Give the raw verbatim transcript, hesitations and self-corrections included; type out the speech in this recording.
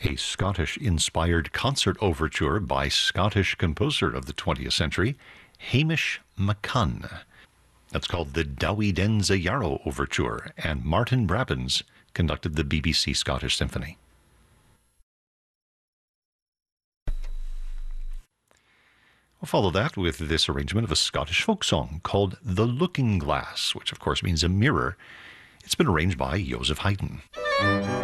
a Scottish-inspired concert overture by Scottish composer of the twentieth century, Hamish Macun. That's called the Dowie Den za Yarrow Overture, and Martin Brabbins conducted the B B C Scottish Symphony. We'll follow that with this arrangement of a Scottish folk song called The Looking Glass, which of course means a mirror. It's been arranged by Joseph Haydn.